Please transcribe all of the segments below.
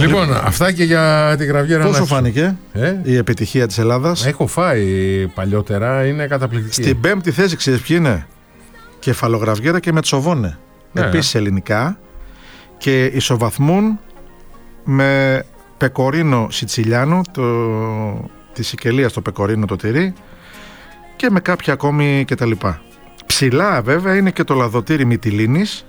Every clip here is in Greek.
Λοιπόν, αυτά και για τη Γραβιέρα. Πώς σου φάνηκε η επιτυχία της Ελλάδας? Έχω φάει παλιότερα, είναι καταπληκτική. Στην πέμπτη θέση ξέρεις ποιοι είναι? Κεφαλογραβιέρα και Μετσοβόνε. Ναι. Επίσης ελληνικά. Και ισοβαθμούν με πεκορίνο σιτσιλιάνο, τη Σικελία στο πεκορίνο το τυρί, και με κάποια ακόμη κτλ. Ψηλά βέβαια είναι και το λαδοτήρι Μυτιλίνης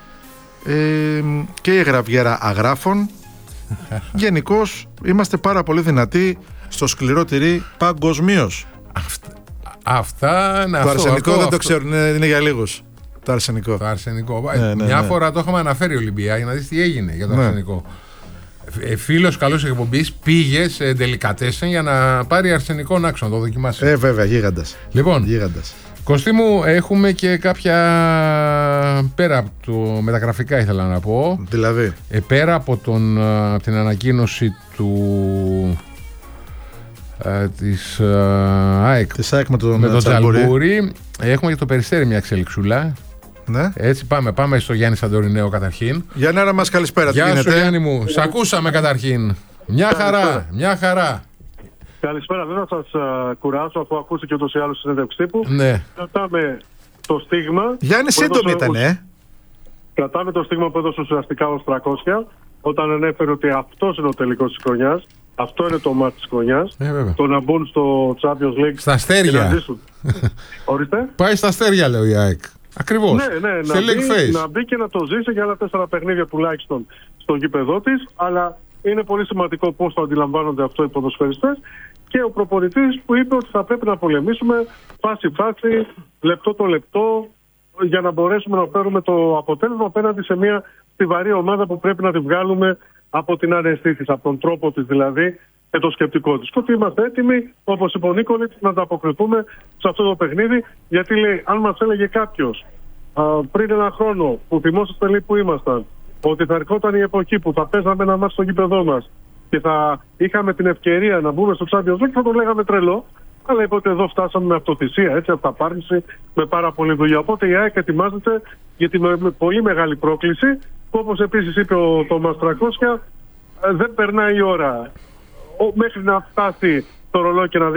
και η Γραβιέρα Αγράφων. Γενικώς είμαστε πάρα πολύ δυνατοί στο σκληρό τυρί παγκοσμίως. Αυτά είναι το αρσενικό δεν το ξέρουν, είναι για λίγους. Το αρσενικό. Μια φορά το είχαμε αναφέρει Ολυμπία για να δεις τι έγινε για το αρσενικό. Φίλος καλός εκπομπής πήγε σε ντελικατέσεν για να πάρει αρσενικό να το δοκιμάσει. Βέβαια, γίγαντας. Λοιπόν, γίγαντας. Κωστή μου, έχουμε και κάποια πέρα από το μεταγραφικά ήθελα να πω. Δηλαδή πέρα από την ανακοίνωση της ΑΕΚ με τον Τζαλμπούρη, έχουμε και το Περιστέρι μια εξελιξούλα. Ναι. Έτσι πάμε στο Γιάννη Σαντορινέο καταρχήν. Γιάννη, άρα μας καλησπέρα. Γεια σου Γιάννη μου, σ' ακούσαμε καταρχήν. Μια χαρά. Καλησπέρα, δεν θα σας κουράσω αφού ακούσετε και ούτως ή άλλως συνέντευξη τύπου. Ναι. Κρατάμε το στίγμα. Γιάννη, σύντομη ήταν, Κρατάμε το στίγμα που έδωσε ουσιαστικά ως 300 όταν ανέφερε ότι αυτός είναι ο τελικός της χρονιάς. Αυτό είναι το μάτι της χρονιάς. Το να μπουν στο Champions League. Στα αστέρια. Ορίστε. Πάει στα αστέρια, λέει η ΑΕΚ. Ακριβώς. Ναι, να μπει και να το ζήσει για άλλα 4 παιχνίδια τουλάχιστον στο γήπεδό της. Αλλά είναι πολύ σημαντικό πώς το αντιλαμβάνονται αυτό οι ποδοσφαιριστές. Και ο προπονητής που είπε ότι θα πρέπει να πολεμήσουμε φάση-φάση, λεπτό το λεπτό, για να μπορέσουμε να φέρουμε το αποτέλεσμα απέναντι σε μια στιβαρή ομάδα που πρέπει να τη βγάλουμε από την αρεστή της, από τον τρόπο της δηλαδή και το σκεπτικό της. Και ότι είμαστε έτοιμοι, όπως είπε ο Νίκολιτς, να ανταποκριθούμε σε αυτό το παιχνίδι. Γιατί λέει, αν μας έλεγε κάποιος πριν ένα χρόνο, που θυμόσαστε λέει που ήμασταν, ότι θα ερχόταν η εποχή που θα παίζαμε ένα μάτς στο γήπεδό μας και θα είχαμε την ευκαιρία να μπούμε στο Champions League, θα το λέγαμε τρελό. Αλλά είπε ότι εδώ φτάσαμε με αυτοθυσία, έτσι, αυταπάρνηση, με πάρα πολλή δουλειά. Οπότε η ΑΕΚ ετοιμάζεται για τη πολύ μεγάλη πρόκληση. Όπως επίσης είπε ο Τόμας Τρακόσια, δεν περνάει η ώρα μέχρι να φτάσει το ρολόι και να δει